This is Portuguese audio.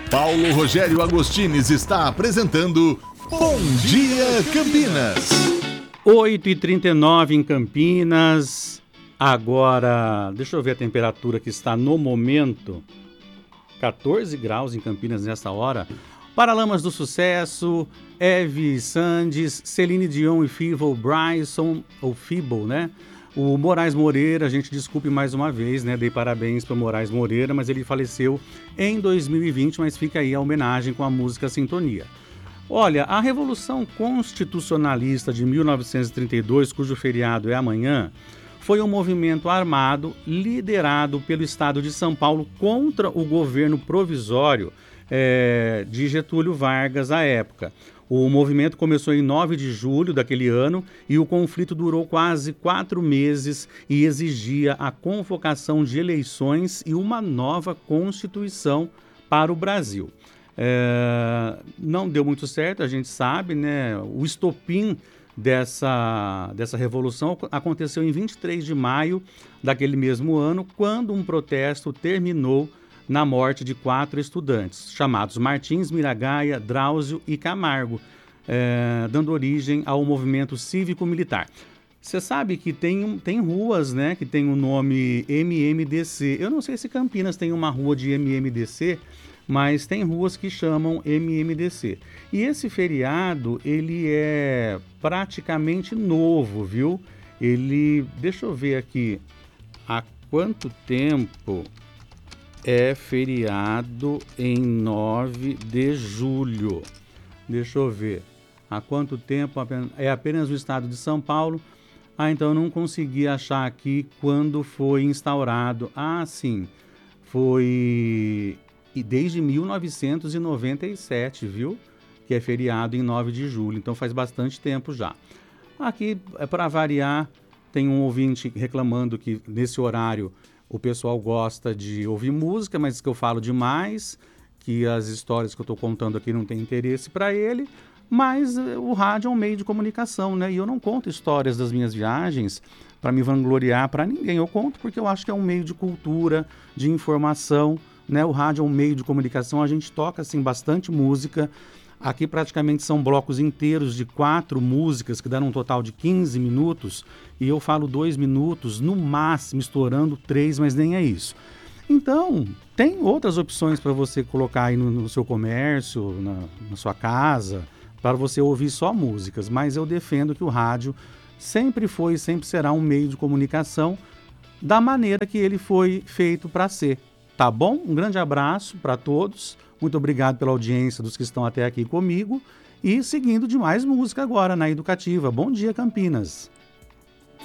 Paulo Rogério Agostines está apresentando Bom Dia Campinas. 8h39 em Campinas. Agora, deixa eu ver a temperatura que está no momento. 14 graus em Campinas nessa hora. Paralamas do Sucesso, Eve Sandes, Celine Dion e Feeble Bryson, ou Feeble, né? O Moraes Moreira, a gente desculpe mais uma vez, né? Dei parabéns para o Moraes Moreira, mas ele faleceu em 2020, mas fica aí a homenagem com a música Sintonia. Olha, a Revolução Constitucionalista de 1932, cujo feriado é amanhã, foi um movimento armado liderado pelo Estado de São Paulo contra o governo provisório de Getúlio Vargas à época. O movimento começou em 9 de julho daquele ano e o conflito durou quase 4 meses e exigia a convocação de eleições e uma nova Constituição para o Brasil. Não deu muito certo, a gente sabe, né? O estopim dessa revolução aconteceu em 23 de maio daquele mesmo ano, quando um protesto terminou na morte de 4 estudantes, chamados Martins, Miragaia, Drauzio e Camargo, dando origem ao movimento cívico-militar. Você sabe que tem ruas, né, que tem o nome MMDC. Eu não sei se Campinas tem uma rua de MMDC, mas tem ruas que chamam MMDC. E esse feriado, ele é praticamente novo, viu? Deixa eu ver aqui, há quanto tempo é feriado em 9 de julho? Deixa eu ver, há quanto tempo é apenas no estado de São Paulo? Então eu não consegui achar aqui quando foi instaurado. Sim, foi desde 1997, viu? Que é feriado em 9 de julho, então faz bastante tempo já. Aqui, para variar, tem um ouvinte reclamando que nesse horário o pessoal gosta de ouvir música, mas que eu falo demais, que as histórias que eu estou contando aqui não tem interesse para ele, mas o rádio é um meio de comunicação, né? E eu não conto histórias das minhas viagens para me vangloriar para ninguém. Eu conto porque eu acho que é um meio de cultura, de informação, né? O rádio é um meio de comunicação, a gente toca assim bastante música. Aqui praticamente são blocos inteiros de 4 músicas que dão um total de 15 minutos e eu falo 2 minutos, no máximo estourando 3, mas nem é isso. Então, tem outras opções para você colocar aí no seu comércio, na sua casa, para você ouvir só músicas, mas eu defendo que o rádio sempre foi e sempre será um meio de comunicação da maneira que ele foi feito para ser. Tá bom? Um grande abraço para todos. Muito obrigado pela audiência dos que estão até aqui comigo. E seguindo de mais música agora na Educativa. Bom dia, Campinas.